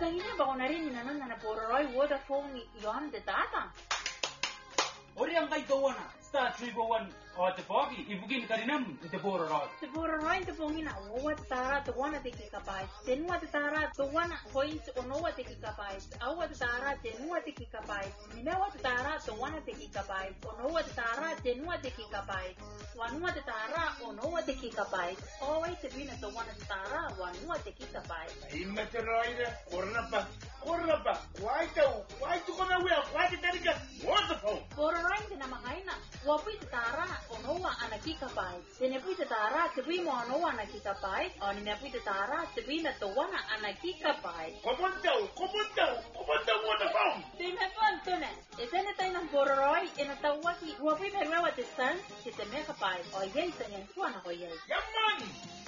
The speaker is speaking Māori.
Matangina ba na rin na Bororoy Vodafone yon de data. Ori ang kay gawana. Star 301 o te pogi ibugin karinam te Bororoy. Te Bororoy te pongina owa tara to wana te kikapai. Tenua te tara to wana point onowa te kikapai. Awa te tara tenua te kikapai. Minawa te tara to wana te kikapai. Onowa te tara tenua te kikapai. Wanua te tara onowa te kikapai. Owai te bina to wana te tara wanua te kikapai. Immeteroide kornapa. Why to kona wea why te tarika Vodafone. Bororoy te namakaina. Wapui te tara onowa anakikapai. Tenepui te tara te bui mo onowa anakikapai. O ninepui te tara te bina to wana anakikapai. Komontau Vodafone. Tinepon tune. Etene tayo ng Bororoy inatawaki. Wapui perwewa te san. Kita mekapai. O yay sa nyan suwan ako yay. Yaman.